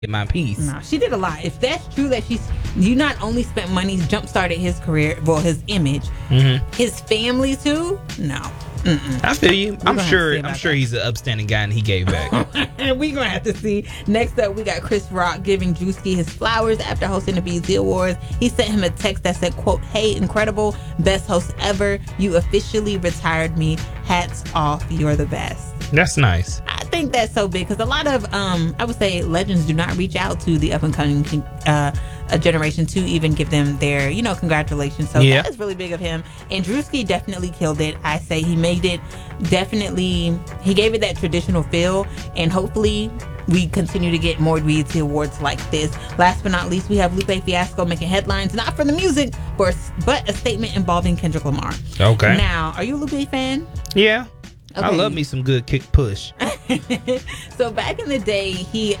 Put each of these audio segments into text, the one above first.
get my piece. No, she did a lot. If that's true that you not only spent money, jump started his career, well, his image, his family too. No. I feel you. I'm sure he's an upstanding guy and he gave back. We're gonna have to see. Next up, we got Chris Rock giving Drewski his flowers after hosting the BET Awards. He sent him a text that said, quote, "Hey, incredible, best host ever. You officially retired me. Hats off, you're the best." That's nice. I think that's so big because a lot of, I would say, legends do not reach out to the up and coming generation to even give them their, congratulations. So that is really big of him. And Drewski definitely killed it. I say he made it he gave it that traditional feel. And hopefully we continue to get more BET Awards like this. Last but not least, we have Lupe Fiasco making headlines, not for the music, but a statement involving Kendrick Lamar. Okay. Now, are you a Lupe fan? Yeah. Okay. I love me some good kick push. So back in the day, he,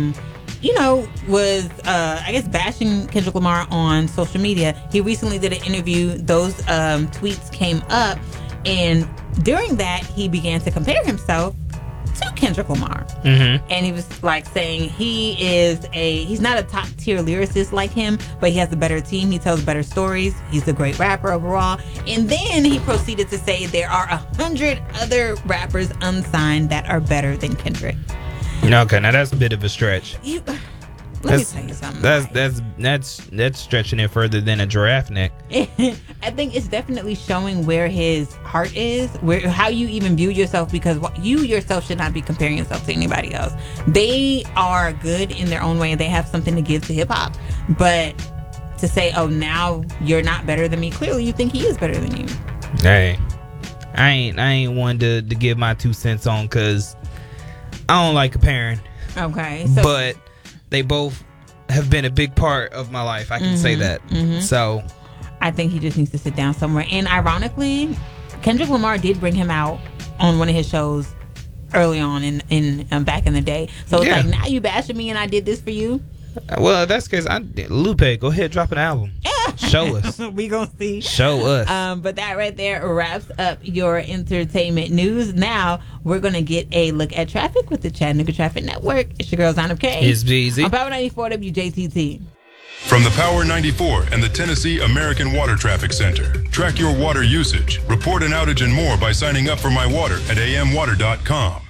was, bashing Kendrick Lamar on social media. He recently did an interview. Those tweets came up. And during that, he began to compare himself to Kendrick Lamar. And he was like saying he's not a top tier lyricist like him, but he has a better team. He tells better stories. He's a great rapper overall. And then he proceeded to say there are 100 other rappers unsigned that are better than Kendrick. Okay, now that's a bit of a stretch. Let me tell you something. That's stretching it further than a giraffe neck. I think it's definitely showing where his heart is, how you even view yourself, because you yourself should not be comparing yourself to anybody else. They are good in their own way and they have something to give to hip hop. But to say, oh, now you're not better than me, clearly you think he is better than you. Hey, I ain't one to give my 2 cents on, because I don't like comparing. Okay. But they both have been a big part of my life. I can say that. So I think he just needs to sit down somewhere. And ironically, Kendrick Lamar did bring him out on one of his shows early on in back in the day. So it's like, now you bashing me and I did this for you? Well, that's because Lupe, go ahead, drop an album. Show us. We gonna see. Show us. But that right there wraps up your entertainment news. Now we're gonna get a look at traffic with the Chattanooga Traffic Network. It's your girl Zana K. It's Beezy on Power 94 WJTT. From the Power 94 and the Tennessee American Water Traffic Center. Track your water usage, report an outage and more by signing up for My Water at amwater.com.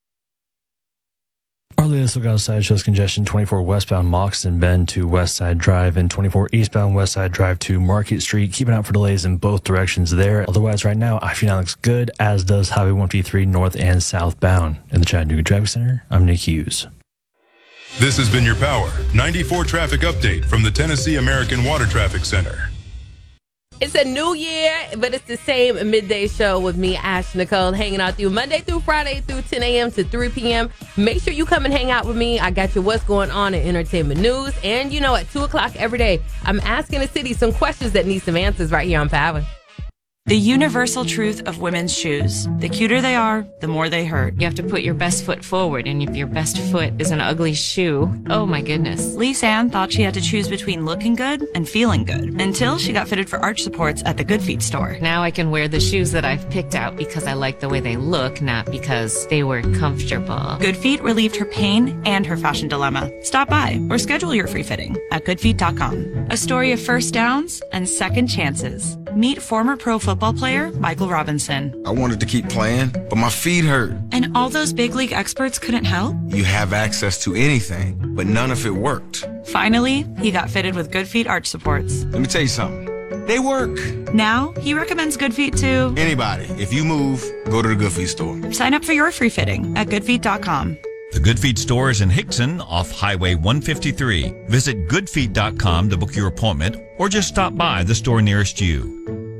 Our latest look outside shows congestion 24 westbound Moxton Bend to West Side Drive and 24 eastbound West Side Drive to Market Street. Keep an eye out for delays in both directions there. Otherwise, right now, I-59 looks good, as does Highway 153 north and southbound. In the Chattanooga Traffic Center, I'm Nick Hughes. This has been your Power 94 traffic update from the Tennessee American Water Traffic Center. It's a new year, but it's the same midday show with me, Ash Nicole, hanging out with you Monday through Friday through 10 a.m. to 3 p.m. Make sure you come and hang out with me. I got you what's going on in entertainment news. And, at 2 o'clock every day, I'm asking the city some questions that need some answers right here on Power. The universal truth of women's shoes. The cuter they are, the more they hurt. You have to put your best foot forward, and if your best foot is an ugly shoe, oh my goodness. Lisa Ann thought she had to choose between looking good and feeling good, until she got fitted for arch supports at the Good Feet store. Now I can wear the shoes that I've picked out because I like the way they look, not because they were comfortable. Good Feet relieved her pain and her fashion dilemma. Stop by or schedule your free fitting at goodfeet.com. A story of first downs and second chances. Meet former pro football player Michael Robinson. I wanted to keep playing, but my feet hurt. And all those big league experts couldn't help? You have access to anything, but none of it worked. Finally, he got fitted with Good Feet arch supports. Let me tell you something. They work. Now, he recommends Good Feet to anybody. If you move, go to the Good Feet store. Sign up for your free fitting at goodfeet.com. The Good Feet store is in Hickson off Highway 153. Visit goodfeet.com to book your appointment or just stop by the store nearest you.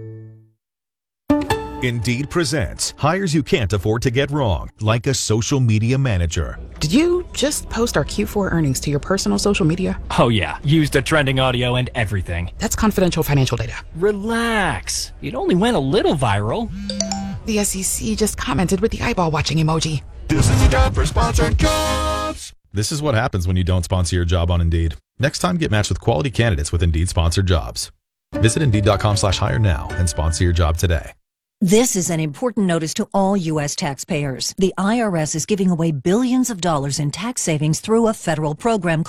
Indeed presents hires you can't afford to get wrong, like a social media manager. Did you just post our Q4 earnings to your personal social media? Oh yeah, used the trending audio and everything. That's confidential financial data. Relax, it only went a little viral. The SEC just commented with the eyeball watching emoji. This is a job for sponsored jobs. This is what happens when you don't sponsor your job on Indeed. Next time, get matched with quality candidates with Indeed sponsored jobs. Visit Indeed.com/hire now and sponsor your job today. This is an important notice to all U.S. taxpayers. The IRS is giving away billions of dollars in tax savings through a federal program